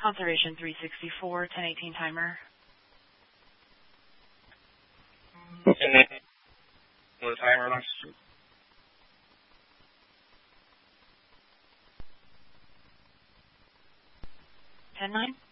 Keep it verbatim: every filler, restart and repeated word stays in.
Conservation three sixty-four, ten eighteen timer. And then the timer last. ten nine.